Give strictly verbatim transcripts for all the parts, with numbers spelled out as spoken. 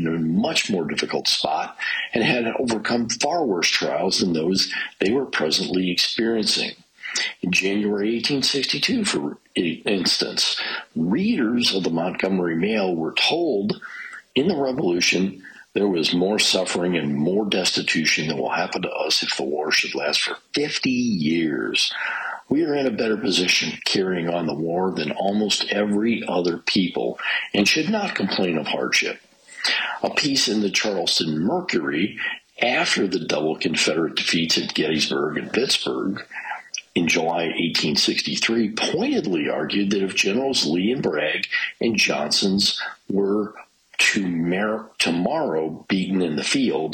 in a much more difficult spot and had overcome far worse trials than those they were presently experiencing. In January eighteen sixty-two, for instance, readers of the Montgomery Mail were told in the Revolution there was more suffering and more destitution than will happen to us if the war should last for fifty years. We are in a better position carrying on the war than almost every other people and should not complain of hardship. A piece in the Charleston Mercury after the double Confederate defeats at Gettysburg and Vicksburg in July eighteen sixty-three pointedly argued that if Generals Lee and Bragg and Johnson's were to mer- tomorrow beaten in the field,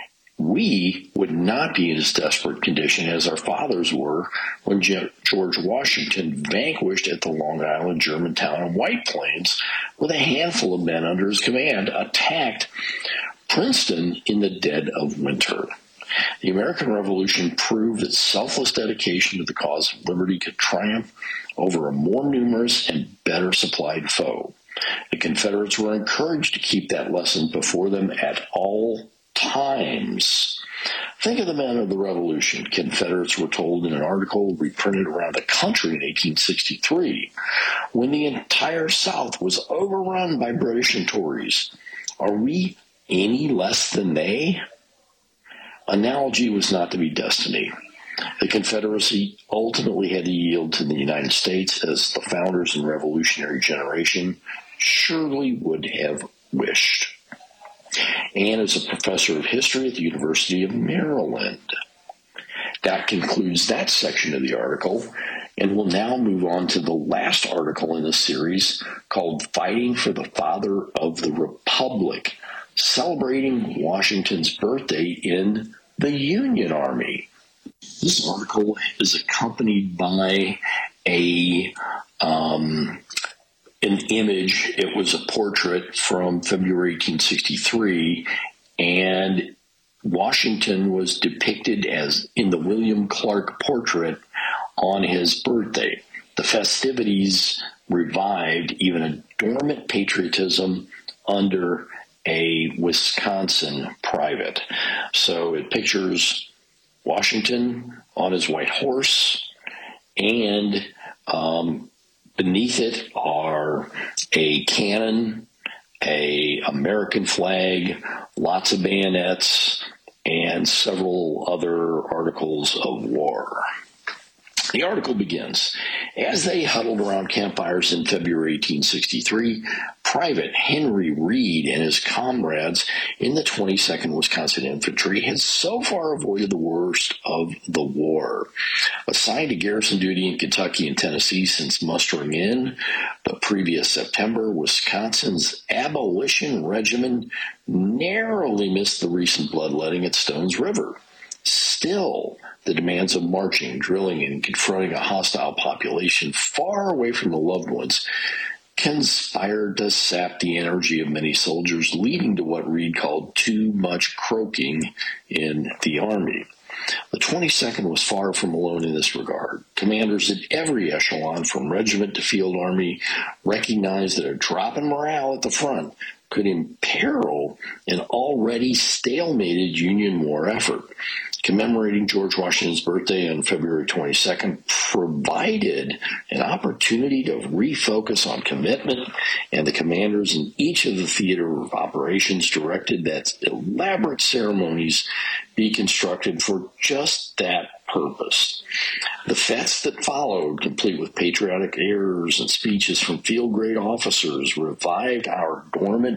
we would not be in as desperate condition as our fathers were when Ge- George Washington vanquished at the Long Island, Germantown, and White Plains with a handful of men under his command attacked Princeton in the dead of winter. The American Revolution proved that selfless dedication to the cause of liberty could triumph over a more numerous and better supplied foe. The Confederates were encouraged to keep that lesson before them at all times. Think of the men of the Revolution, Confederates were told in an article reprinted around the country in eighteen sixty-three, when the entire South was overrun by British and Tories. Are we any less than they? Analogy was not to be destiny. The Confederacy ultimately had to yield to the United States as the founders and revolutionary generation surely would have wished. And is a professor of history at the University of Maryland. That concludes that section of the article, and we'll now move on to the last article in the series called Fighting for the Father of the Republic, celebrating Washington's birthday in the Union Army. This article is accompanied by a um, an image. It was a portrait from February eighteen sixty-three, and Washington was depicted as in the William Clark portrait on his birthday. The festivities revived even a dormant patriotism under a Wisconsin private. So it pictures Washington on his white horse, and um, beneath it are a cannon, a American flag, lots of bayonets, and several other articles of war. The article begins, as they huddled around campfires in February eighteen sixty-three, Private Henry Reed and his comrades in the twenty-second Wisconsin Infantry had so far avoided the worst of the war. Assigned to garrison duty in Kentucky and Tennessee since mustering in the previous September, Wisconsin's Abolition Regiment narrowly missed the recent bloodletting at Stones River. Still, the demands of marching, drilling, and confronting a hostile population far away from the loved ones conspired to sap the energy of many soldiers, leading to what Reed called too much croaking in the Army. The twenty-second was far from alone in this regard. Commanders at every echelon, from regiment to field army, recognized that a drop in morale at the front could imperil an already stalemated Union war effort. Commemorating George Washington's birthday on February twenty-second provided an opportunity to refocus on commitment, and the commanders in each of the theater of operations directed that elaborate ceremonies be constructed for just that purpose. The fetes that followed, complete with patriotic airs and speeches from field-grade officers, revived our dormant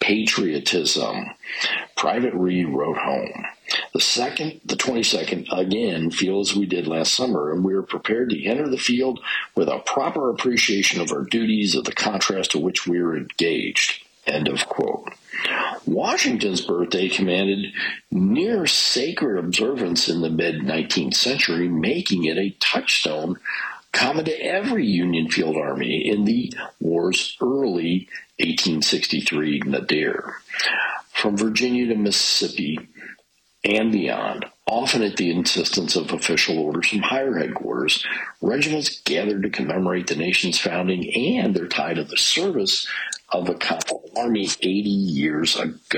patriotism. Private Reed wrote home, The second, the twenty-second, again, feel as we did last summer, and we are prepared to enter the field with a proper appreciation of our duties, of the contrast to which we are engaged. End of quote. Washington's birthday commanded near sacred observance in the mid-nineteenth century, making it a touchstone common to every Union field army in the war's early eighteen sixty-three nadir. From Virginia to Mississippi, and beyond. Often at the insistence of official orders from higher headquarters, regiments gathered to commemorate the nation's founding and their tie to the service of the Continental Army eighty years ago.